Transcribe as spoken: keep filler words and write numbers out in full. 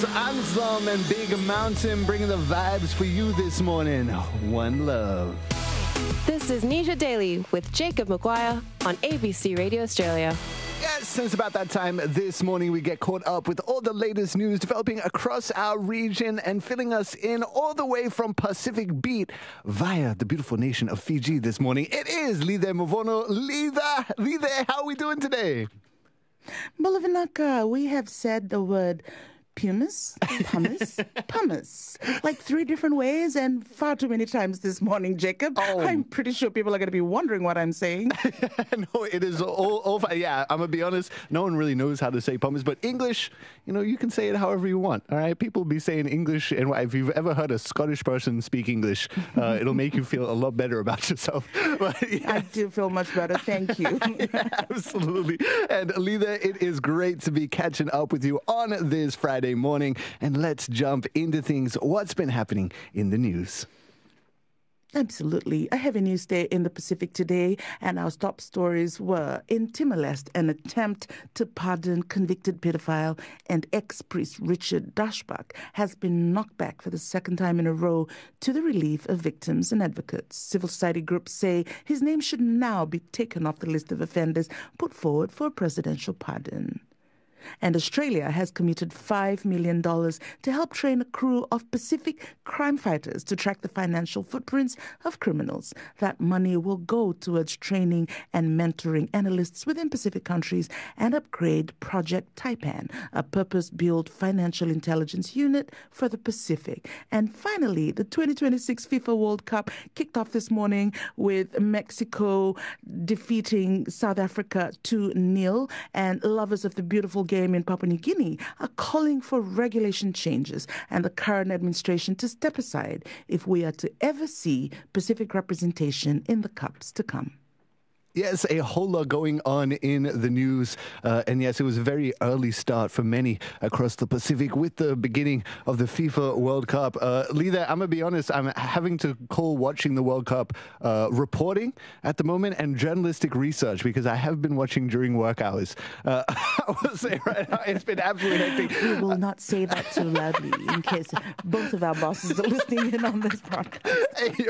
Anselm and Big Mountain bringing the vibes for you this morning. One love. This is Nisha Daily with Jacob Maguire on A B C Radio Australia. Yes, since about that time this morning, we get caught up with all the latest news developing across our region and filling us in all the way from Pacific Beat via the beautiful nation of Fiji this morning. It is Lide Mavono. Lide, Lide, how are we doing today? Bulavinaka, we have said the word pumice, pumice, pumice, like three different ways and far too many times this morning, Jacob. Oh. I'm pretty sure people are going to be wondering what I'm saying. No, it is all, all, yeah, I'm going to be honest, no one really knows how to say pumice, but English, you know, you can say it however you want, all right? People be saying English, and if you've ever heard a Scottish person speak English, uh, it'll make you feel a lot better about yourself. But, yes. I do feel much better, thank you. Yeah, absolutely. And Lida, it is great to be catching up with you on this Friday morning, and let's jump into things. What's been happening in the news? Absolutely. A heavy news day in the Pacific today, and our top stories were in Timor-Leste, an attempt to pardon convicted pedophile and ex-priest Richard Dashbach has been knocked back for the second time in a row to the relief of victims and advocates. Civil society groups say his name should now be taken off the list of offenders put forward for a presidential pardon. And Australia has committed five million dollars to help train a crew of Pacific crime fighters to track the financial footprints of criminals. That money will go towards training and mentoring analysts within Pacific countries and upgrade Project Taipan, a purpose-built financial intelligence unit for the Pacific. And finally, the twenty twenty-six FIFA World Cup kicked off this morning with Mexico defeating South Africa two nil, and lovers of the beautiful game in Papua New Guinea are calling for regulation changes and the current administration to step aside if we are to ever see Pacific representation in the cups to come. Yes, a whole lot going on in the news. Uh, and yes, it was a very early start for many across the Pacific with the beginning of the FIFA World Cup. Uh, Lida, I'm going to be honest, I'm having to call watching the World Cup uh, reporting at the moment and journalistic research because I have been watching during work hours. Uh, I will say right now, it's been absolutely hectic. We will not say that too loudly in case both of our bosses are listening in on this broadcast. Hey,